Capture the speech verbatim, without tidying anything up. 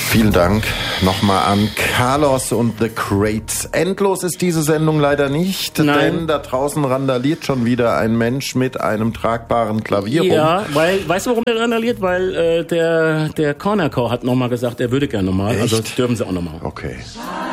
Vielen Dank nochmal an Carlos und The Crates. Endlos ist diese Sendung leider nicht, Nein. denn da draußen randaliert schon wieder ein Mensch mit einem tragbaren Klavier rum. Ja, weil, weißt du, warum der randaliert? Weil äh, der, der Corner Core hat nochmal gesagt, er würde gerne nochmal. Echt? Also dürfen sie auch nochmal. Okay.